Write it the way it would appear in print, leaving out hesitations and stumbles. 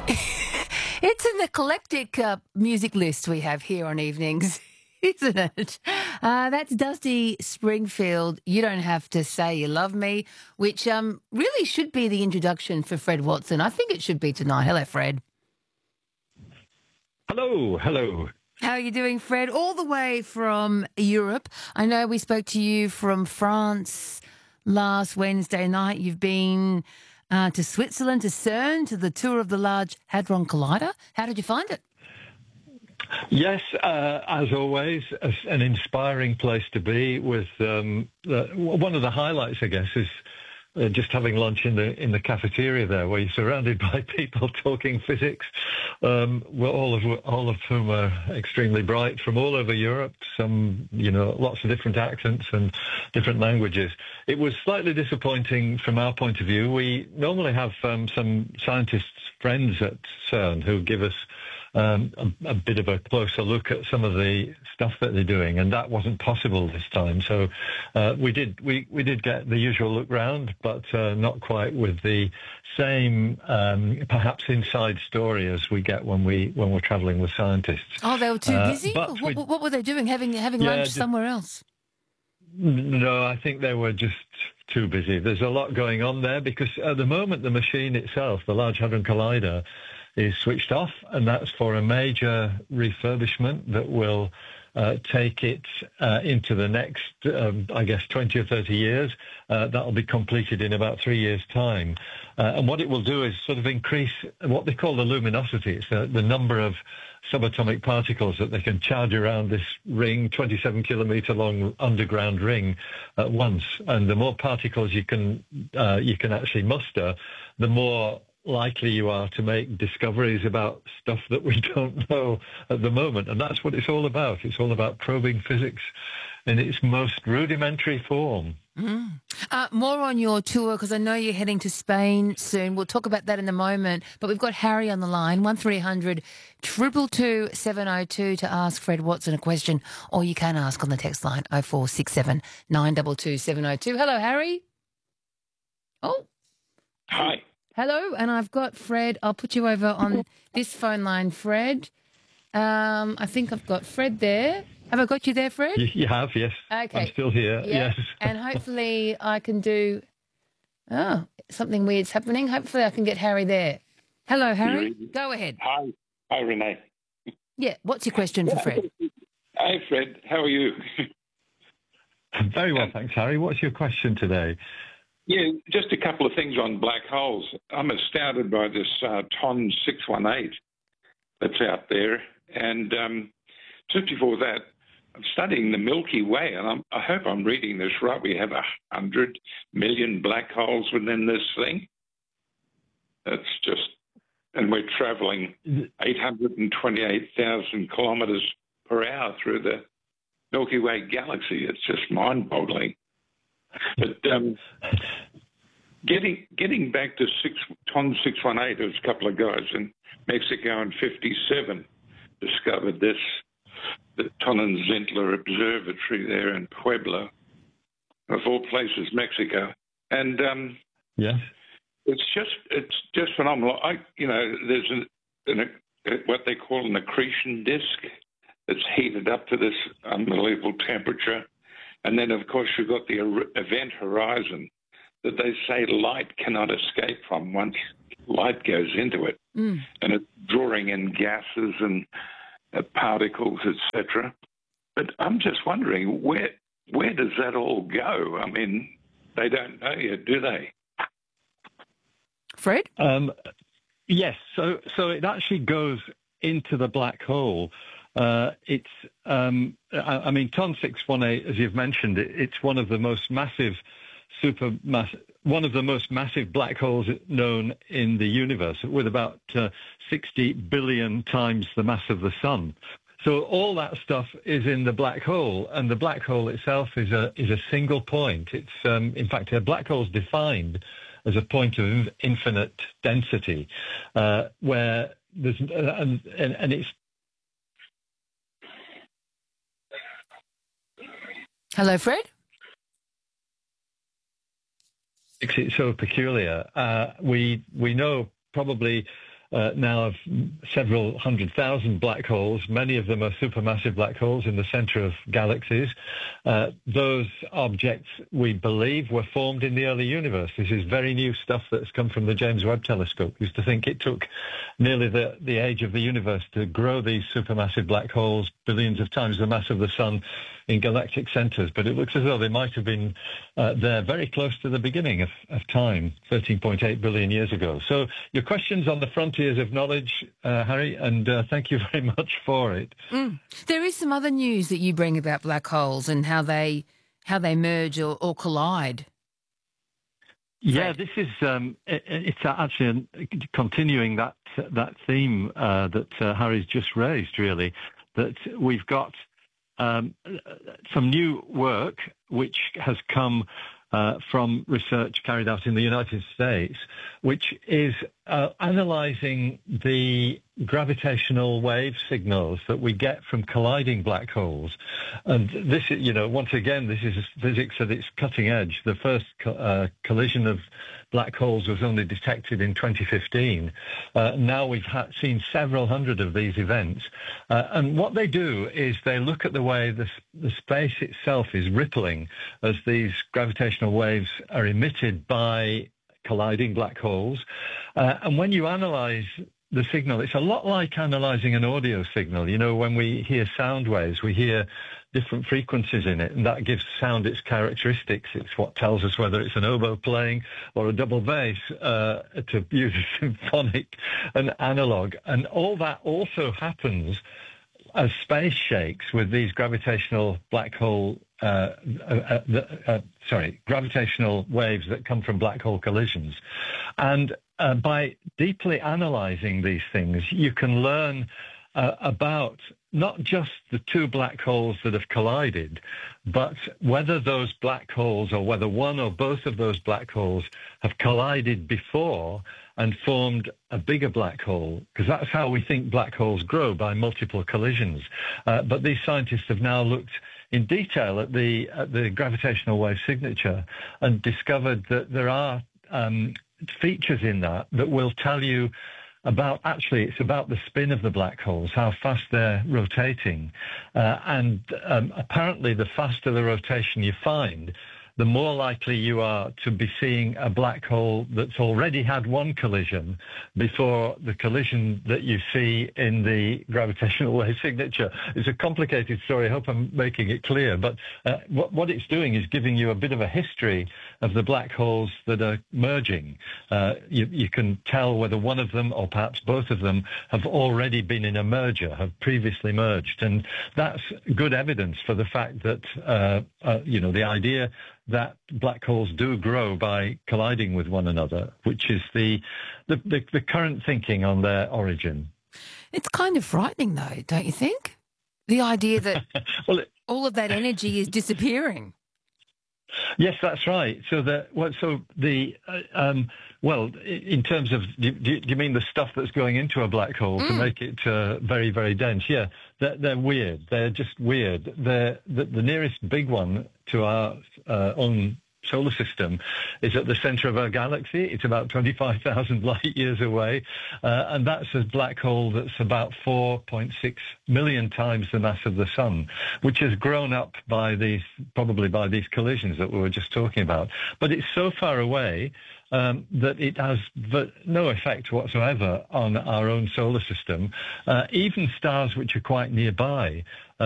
It's an eclectic music list we have here on evenings, isn't it? That's Dusty Springfield, You Don't Have to Say You Love Me, which really should be the introduction for Fred Watson. I think it should be tonight. Hello, Fred. Hello, hello. How are you doing, Fred? All the way from Europe. I know we spoke to you from France last Wednesday night. You've been to Switzerland, to CERN, to the tour of the Large Hadron Collider. How did you find it? Yes, as always, an inspiring place to be. With one of the highlights, I guess, is just having lunch in the cafeteria there, where you're surrounded by people talking physics, all of whom are extremely bright from all over Europe. Some, lots of different accents and different languages. It was slightly disappointing from our point of view. We normally have some scientists friends at CERN who give us a bit of a closer look at some of the stuff that they're doing, and that wasn't possible this time. So we did get the usual look round, but not quite with the same perhaps inside story as we get when we're travelling with scientists. Oh, they were too busy? What were they doing? Having lunch somewhere else? No, I think they were just too busy. There's a lot going on there because at the moment the machine itself, the Large Hadron Collider, is switched off, and that's for a major refurbishment that will take it into the next, 20 or 30 years. That'll be completed in about 3 years' time. And what it will do is sort of increase what they call the luminosity. It's the number of subatomic particles that they can charge around this ring, 27-kilometer long underground ring at once. And the more particles you can actually muster, the more likely you are to make discoveries about stuff that we don't know at the moment. And that's what it's all about. It's all about probing physics in its most rudimentary form. More on your tour, because I know you're heading to Spain soon. We'll talk about that in a moment. But we've got Harry on the line, 1300 222 702 to ask Fred Watson a question, or you can ask on the text line 0467 922 702. Hello, Harry. Oh. Hi. Hello, and I've got Fred. I'll put you over on this phone line, Fred. I think I've got Fred there. Have I got you there, Fred? You have, yes. Okay. I'm still here, yeah. yes. And hopefully I can do... Oh, something weird's happening. Hopefully I can get Harry there. Hello, Harry. Go ahead. Hi, Renee. Yeah, what's your question for Fred? Hey, Fred. How are you? Very well, thanks, Harry. What's your question today? Yeah, just a couple of things on black holes. I'm astounded by this TON 618 that's out there. And just before that, I'm studying the Milky Way, and I hope I'm reading this right. We have 100 million black holes within this thing. That's just... And we're travelling 828,000 kilometres per hour through the Milky Way galaxy. It's just mind-boggling. But getting back to TON 618, there was a couple of guys in Mexico in 1957 discovered this, the Tonantzintla Observatory there in Puebla, of all places, Mexico. And yes, it's just phenomenal. There's what they call an accretion disk that's heated up to this unbelievable temperature. And then, of course, you've got the event horizon that they say light cannot escape from once light goes into it. And it's drawing in gases and particles, etc. But I'm just wondering, where does that all go? I mean, they don't know yet, do they? Fred? Yes. So it actually goes into the black hole. TON 618, as you've mentioned, it's one of the most massive black holes known in the universe, with about 60 billion times the mass of the sun. So all that stuff is in the black hole, and the black hole itself is a single point. It's in fact, a black hole is defined as a point of infinite density, where there's and it's. Hello, Fred? It's so peculiar. We know probably now of several 100,000 black holes. Many of them are supermassive black holes in the center of galaxies. Those objects, we believe, were formed in the early universe. This is very new stuff that's come from the James Webb Telescope. We used to think it took nearly the age of the universe to grow these supermassive black holes, billions of times the mass of the sun, in galactic centers, but it looks as though they might have been there very close to the beginning of time, 13.8 billion years ago. So your question's on the frontiers of knowledge, Harry, and thank you very much for it. There is some other news that you bring about black holes and how they merge or collide. Yeah, this is it's actually continuing that theme that Harry's just raised, really, that we've got some new work which has come from research carried out in the United States, which is analyzing the gravitational wave signals that we get from colliding black holes. And this, once again, this is physics at its cutting edge. The first collision of black holes was only detected in 2015. Now we've seen several hundred of these events. And what they do is they look at the way the space itself is rippling as these gravitational waves are emitted by colliding black holes. And when you analyze the signal, it's a lot like analyzing an audio signal. When we hear sound waves, we hear different frequencies in it, and that gives sound its characteristics. It's what tells us whether it's an oboe playing or a double bass, to use a symphonic and analog. And all that also happens as space shakes with these gravitational black hole gravitational waves that come from black hole collisions. And by deeply analyzing these things, you can learn about not just the two black holes that have collided, but whether those black holes, or whether one or both of those black holes have collided before and formed a bigger black hole, because that's how we think black holes grow, by multiple collisions. But these scientists have now looked in detail at the gravitational wave signature and discovered that there are features in that will tell you about, actually, it's about the spin of the black holes, how fast they're rotating. And apparently the faster the rotation you find, the more likely you are to be seeing a black hole that's already had one collision before the collision that you see in the gravitational wave signature. It's a complicated story. I hope I'm making it clear. But what it's doing is giving you a bit of a history of the black holes that are merging. You can tell whether one of them, or perhaps both of them, have already been in a merger, have previously merged. And that's good evidence for the fact that, the idea that black holes do grow by colliding with one another, which is the current thinking on their origin. It's kind of frightening, though, don't you think? The idea that all of that energy is disappearing. Yes, that's right. So in terms of, do you mean the stuff that's going into a black hole to make it very, very dense? Yeah, they're weird. They're just weird. The nearest big one to our own solar system is at the center of our galaxy. It's about 25,000 light years away, and that's a black hole that's about 4.6 million times the mass of the sun, which has grown up probably by these collisions that we were just talking about. But it's so far away that it has no effect whatsoever on our own solar system. Even stars which are quite nearby